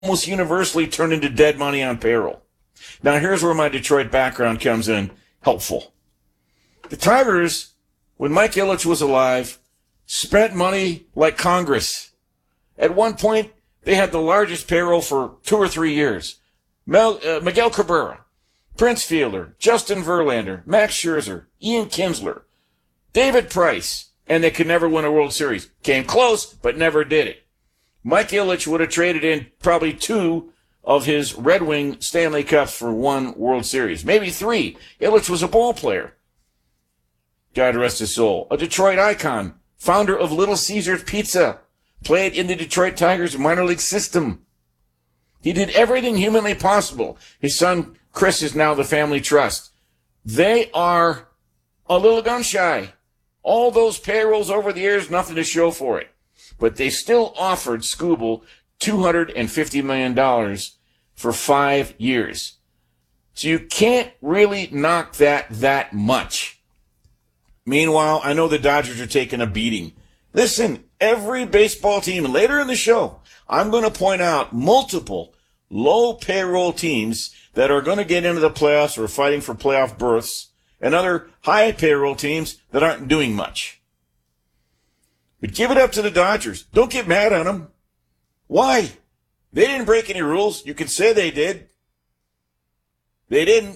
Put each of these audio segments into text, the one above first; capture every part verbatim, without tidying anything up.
almost universally turned into dead money on payroll. Now, here's where my Detroit background comes in helpful. The Tigers, when Mike Ilitch was alive, spent money like Congress. At one point, they had the largest payroll for two or three years. Mel, uh, Miguel Cabrera, Prince Fielder, Justin Verlander, Max Scherzer, Ian Kinsler, David Price, and they could never win a World Series. Came close, but never did it. Mike Ilitch would have traded in probably two of his Red Wing Stanley Cups for one World Series. Maybe three. Ilitch was a ball player. God rest his soul. A Detroit icon. Founder of Little Caesars Pizza. Played in the Detroit Tigers minor league system. He did everything humanly possible. His son, Chris, is now the family trust. They are a little gun shy. All those payrolls over the years, nothing to show for it. But they still offered Skubal two hundred fifty million dollars for five years. So you can't really knock that that much. Meanwhile, I know the Dodgers are taking a beating. Listen, every baseball team, later in the show, I'm going to point out multiple low payroll teams that are going to get into the playoffs or fighting for playoff berths, and other high payroll teams that aren't doing much. But give it up to the Dodgers. Don't get mad at them. Why? They didn't break any rules. You can say they did. They didn't.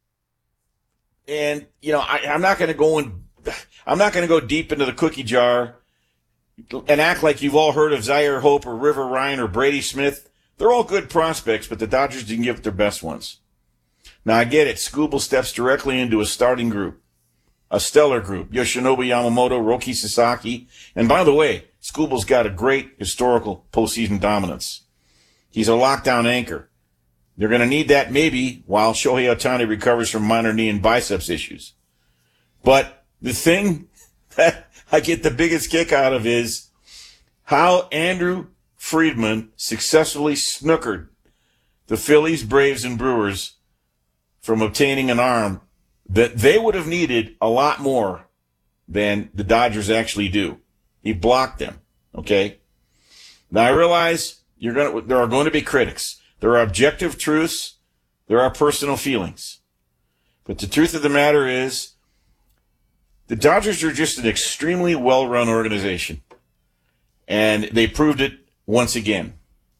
And, you know, I, I'm not going to go in, I'm not going to go deep into the cookie jar and act like you've all heard of Zaire Hope or River Ryan or Brady Smith. They're all good prospects, but the Dodgers didn't give it their best ones. Now, I get it. Skubal steps directly into a starting group, a stellar group. Yoshinobu Yamamoto, Roki Sasaki. And by the way, Skubal's got a great historical postseason dominance. He's a lockdown anchor. They're going to need that maybe while Shohei Ohtani recovers from minor knee and biceps issues. But the thing that I get the biggest kick out of is how Andrew Friedman successfully snookered the Phillies, Braves, and Brewers from obtaining an arm that they would have needed a lot more than the Dodgers actually do. He blocked them, okay? Now, I realize you're gonna, there are going to be critics. There are objective truths. There are personal feelings. But the truth of the matter is the Dodgers are just an extremely well-run organization, and they proved it once again.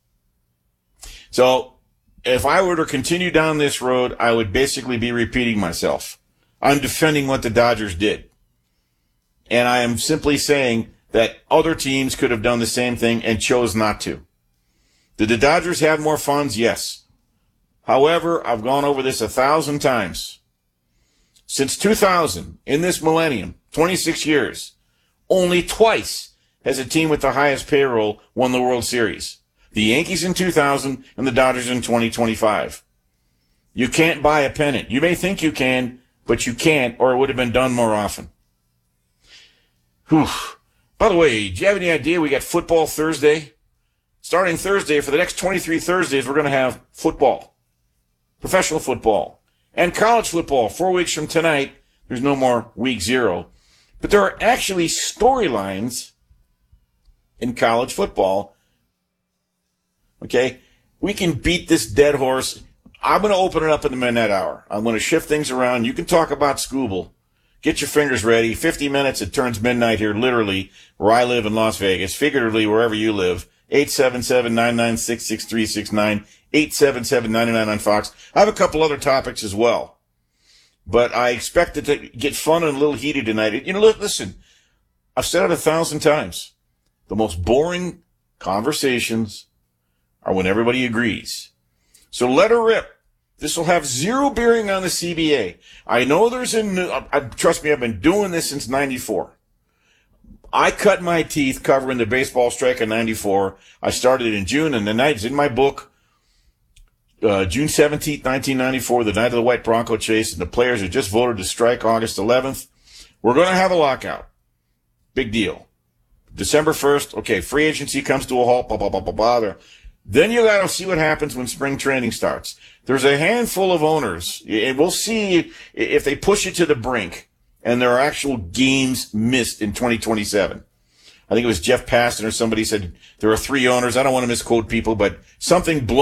So if I were to continue down this road, I would basically be repeating myself. I'm defending what the Dodgers did. And I am simply saying that other teams could have done the same thing and chose not to. Did the Dodgers have more funds? Yes. However, I've gone over this a thousand times. Since two thousand, in this millennium, twenty-six years, only twice has a team with the highest payroll won the World Series. The Yankees in two thousand and the Dodgers in twenty twenty-five. You can't buy a pennant. You may think you can, but you can't, or it would have been done more often. Whew. By the way, do you have any idea we got football Thursday? Starting Thursday, for the next twenty-three Thursdays, we're going to have football. Professional football. And college football. Four weeks from tonight, there's no more week zero. But there are actually storylines in college football. Okay? We can beat this dead horse. I'm going to open it up in the midnight hour. I'm going to shift things around. You can talk about Skubal. Get your fingers ready. fifty minutes, it turns midnight here, literally, where I live in Las Vegas, figuratively, wherever you live. eight seven seven, nine nine six, six three six nine, eight seven seven, nine nine on Fox. I have a couple other topics as well. But I expect it to get fun and a little heated tonight. You know, listen, I've said it a thousand times. The most boring conversations are when everybody agrees. So let her rip. This will have zero bearing on the C B A. I know there's a new, uh, trust me, I've been doing this since ninety-four. I cut my teeth covering the baseball strike in ninety-four. I started in June, and the night's in my book, uh, June seventeenth, nineteen ninety-four, the night of the White Bronco chase, and the players had just voted to strike August eleventh. We're going to have a lockout. Big deal. December first, okay, free agency comes to a halt, blah, blah, blah, blah, blah. Then you got to see what happens when spring training starts. There's a handful of owners, and we'll see if they push it to the brink and there are actual games missed in twenty twenty-seven. I think it was Jeff Passan or somebody said there are three owners. I don't want to misquote people, but something blown